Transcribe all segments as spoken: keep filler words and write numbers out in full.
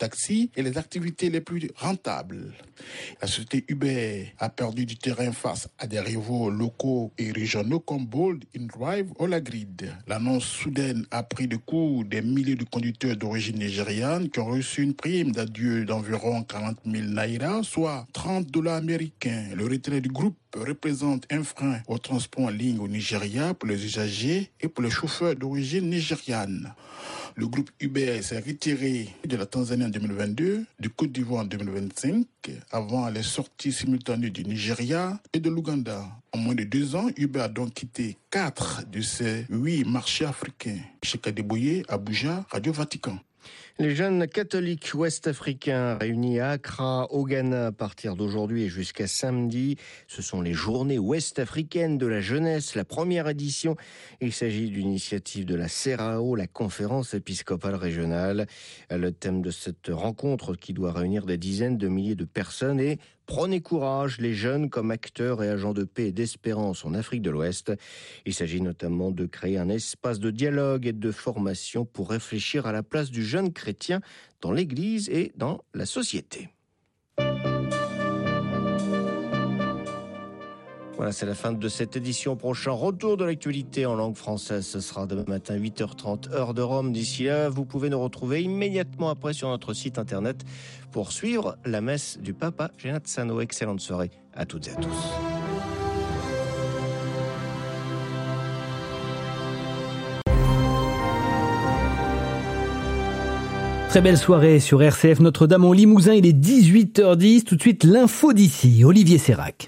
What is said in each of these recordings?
taxi est les activités les plus rentables. La société Uber a perdu du terrain face à des rivaux locaux et régionaux comme Bolt, InDrive ou La Grid. L'annonce soudaine a pris de court des milliers de conducteurs d'origine nigériane qui ont reçu une prime d'adieu d'environ quarante mille naira, soit trente dollars américains. Le retrait du groupe représente un frein au transport en ligne au Nigeria pour les usagers et pour les chauffeurs d'origine nigériane. Le groupe Uber s'est retiré de la Tanzanie en deux mille vingt-deux, du Côte d'Ivoire en deux mille vingt-cinq, avant les sorties simultanées du Nigeria et de l'Ouganda. En moins de deux ans, Uber a donc quitté quatre de ses huit marchés africains. Cheikh Adeboye, Abuja, Radio Vatican. Les jeunes catholiques ouest-africains réunis à Accra, au Ghana, à partir d'aujourd'hui et jusqu'à samedi. Ce sont les journées ouest-africaines de la jeunesse, la première édition. Il s'agit d'une initiative de la C E R A O, la conférence épiscopale régionale. Le thème de cette rencontre, qui doit réunir des dizaines de milliers de personnes, est « Prenez courage, les jeunes comme acteurs et agents de paix et d'espérance en Afrique de l'Ouest ». Il s'agit notamment de créer un espace de dialogue et de formation pour réfléchir à la place du jeune chrétien dans l'Église et dans la société. Voilà, c'est la fin de cette édition. Prochain retour de l'actualité en langue française. Ce sera demain matin, huit heures trente, heure de Rome. D'ici là, vous pouvez nous retrouver immédiatement après sur notre site internet pour suivre la messe du Papa Genazzano. Excellente soirée à toutes et à tous. Très belle soirée sur R C F Notre-Dame en Limousin. Il est dix-huit heures dix. Tout de suite, l'info d'ici. Olivier Sérac.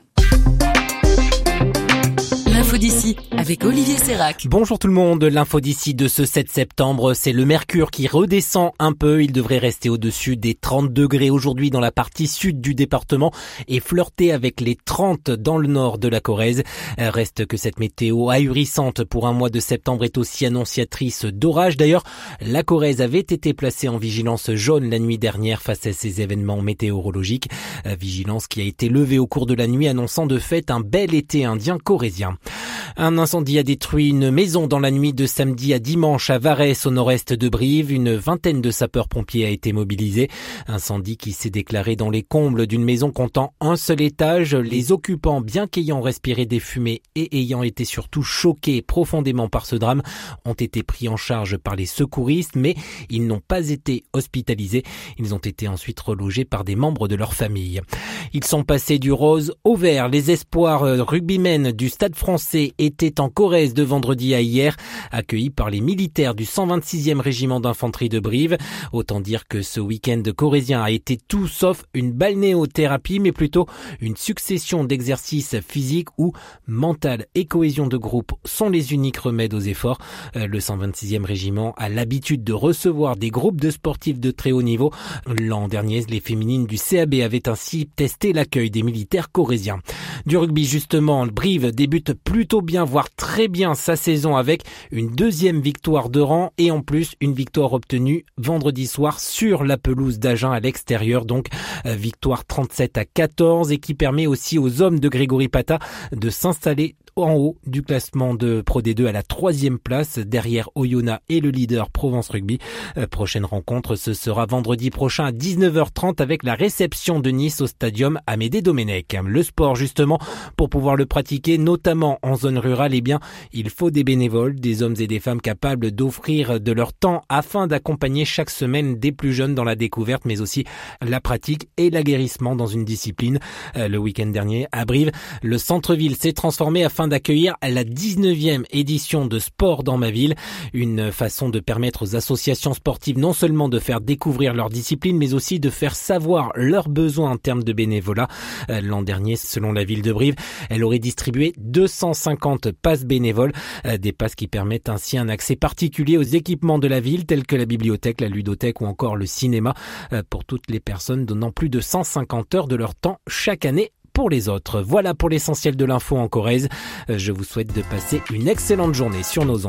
L'info d'ici avec Olivier Sérac. Bonjour tout le monde. L'info d'ici de ce sept septembre, c'est le mercure qui redescend un peu. Il devrait rester au-dessus des trente degrés aujourd'hui dans la partie sud du département et flirter avec les trente dans le nord de la Corrèze. Reste que cette météo ahurissante pour un mois de septembre est aussi annonciatrice d'orage. D'ailleurs, la Corrèze avait été placée en vigilance jaune la nuit dernière face à ces événements météorologiques. Vigilance qui a été levée au cours de la nuit, annonçant de fait un bel été indien corrézien. Un incendie a détruit une maison dans la nuit de samedi à dimanche à Varès, au nord-est de Brive. Une vingtaine de sapeurs-pompiers a été mobilisée. Incendie qui s'est déclaré dans les combles d'une maison comptant un seul étage. Les occupants, bien qu'ayant respiré des fumées et ayant été surtout choqués profondément par ce drame, ont été pris en charge par les secouristes, mais ils n'ont pas été hospitalisés. Ils ont été ensuite relogés par des membres de leur famille. Ils sont passés du rose au vert. Les espoirs rugbymen du Stade français étaient en Corrèze de vendredi à hier, accueillis par les militaires du cent vingt-sixième régiment d'infanterie de Brive. Autant dire que ce week-end corrézien a été tout sauf une balnéothérapie, mais plutôt une succession d'exercices physiques où mental et cohésion de groupe sont les uniques remèdes aux efforts. Le cent vingt-sixième régiment a l'habitude de recevoir des groupes de sportifs de très haut niveau. L'an dernier, les féminines du C A B avaient ainsi testé l'accueil des militaires corréziens. Du rugby justement, Brive débute plutôt bien, voire très bien sa saison avec une deuxième victoire de rang et en plus une victoire obtenue vendredi soir sur la pelouse d'Agen à l'extérieur, donc victoire trente-sept à quatorze et qui permet aussi aux hommes de Grégory Pata de s'installer en haut du classement de Pro D deux à la troisième place derrière Oyonnax et le leader Provence Rugby. Euh, prochaine rencontre, ce sera vendredi prochain à dix-neuf heures trente avec la réception de Nice au stadium Amédée Domenech. Le sport justement, pour pouvoir le pratiquer, notamment en zone rurale, eh bien, il faut des bénévoles, des hommes et des femmes capables d'offrir de leur temps afin d'accompagner chaque semaine des plus jeunes dans la découverte, mais aussi la pratique et l'aguerrissement dans une discipline. Euh, le week-end dernier, à Brive, le centre-ville s'est transformé afin d'accueillir la dix-neuvième édition de Sport dans ma ville, une façon de permettre aux associations sportives non seulement de faire découvrir leur discipline, mais aussi de faire savoir leurs besoins en termes de bénévolat. L'an dernier, selon la ville de Brive, elle aurait distribué deux cent cinquante passes bénévoles, des passes qui permettent ainsi un accès particulier aux équipements de la ville, tels que la bibliothèque, la ludothèque ou encore le cinéma, pour toutes les personnes donnant plus de cent cinquante heures de leur temps chaque année pour les autres. Voilà pour l'essentiel de l'info en Corrèze. Je vous souhaite de passer une excellente journée sur nos ondes.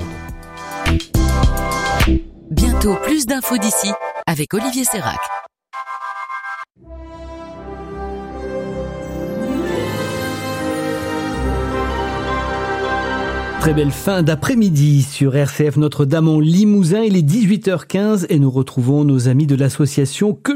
Bientôt plus d'infos d'ici avec Olivier Sérac. Très belle fin d'après-midi sur R C F Notre-Dame en Limousin. Il est dix-huit heures quinze et nous retrouvons nos amis de l'association Que